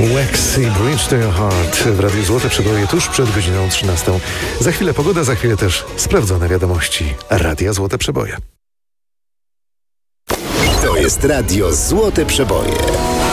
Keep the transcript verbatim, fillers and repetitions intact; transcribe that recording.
Wax i Bridge to Your Heart w Radiu Złote Przeboje tuż przed godziną trzynastą. Za chwilę pogoda, za chwilę też sprawdzone wiadomości Radia Złote Przeboje. To jest Radio Złote Przeboje.